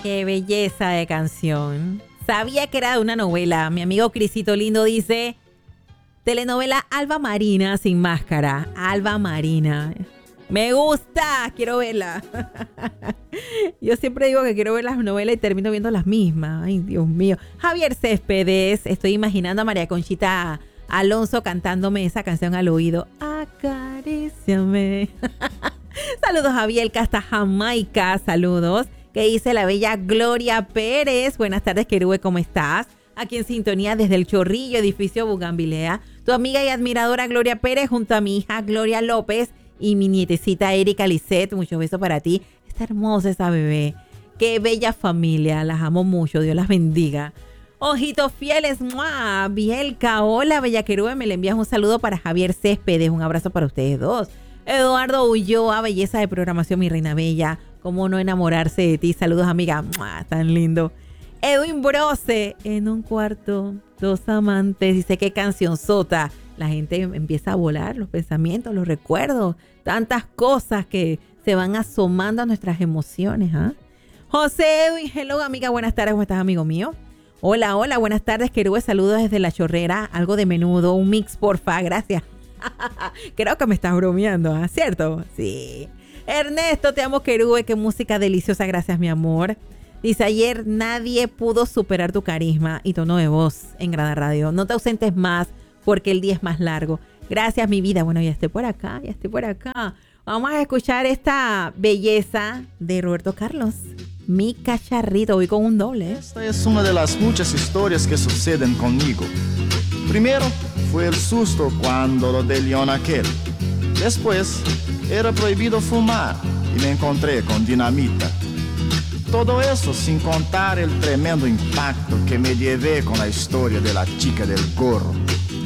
Qué belleza de canción. Sabía que era de una novela. Mi amigo Crisito Lindo dice, telenovela Alba Marina sin máscara. Alba Marina. Me gusta, quiero verla. Yo siempre digo que quiero ver las novelas y termino viendo las mismas. Ay, Dios mío. Javier Céspedes, estoy imaginando a María Conchita Alonso cantándome esa canción al oído. Acaríciame. Saludos a Bielka hasta Jamaica, saludos. ¿Qué dice la bella Gloria Pérez? Buenas tardes, Querube, ¿cómo estás? Aquí en sintonía desde el Chorrillo, edificio Bugambilea. Tu amiga y admiradora Gloria Pérez junto a mi hija Gloria López y mi nietecita Erika Lisset. Muchos besos para ti. Está hermosa esa bebé. Qué bella familia, las amo mucho, Dios las bendiga. Ojitos fieles, ¡mua! Bielka, hola, bella Querube, me le envías un saludo para Javier Céspedes, un abrazo para ustedes dos. Eduardo Ulloa, belleza de programación, mi reina bella. ¿Cómo no enamorarse de ti? Saludos, amiga. ¡Mua! Tan lindo. Edwin Brose, en un cuarto, dos amantes. Dice, qué canción sota. La gente empieza a volar, los pensamientos, los recuerdos. Tantas cosas que se van asomando a nuestras emociones. ¿Ah? José Edwin, hello, amiga. Buenas tardes. ¿Cómo estás, amigo mío? Hola, hola. Buenas tardes, Querube. Saludos desde La Chorrera. Algo de menudo, un mix, porfa. Gracias. Creo que me estás bromeando, ¿ah? ¿Cierto? Sí. Ernesto, te amo, Querube. Qué música deliciosa. Gracias, mi amor. Dice, ayer nadie pudo superar tu carisma y tono de voz en Grada Radio. No te ausentes más porque el día es más largo. Gracias, mi vida. Bueno, ya estoy por acá, ya estoy por acá. Vamos a escuchar esta belleza de Roberto Carlos. Mi cacharrito, voy con un doble. Esta es una de las muchas historias que suceden conmigo. Primero fue el susto cuando lo de León aquel. Después era prohibido fumar y me encontré con dinamita. Todo eso sin contar el tremendo impacto que me llevé con la historia de la chica del gorro.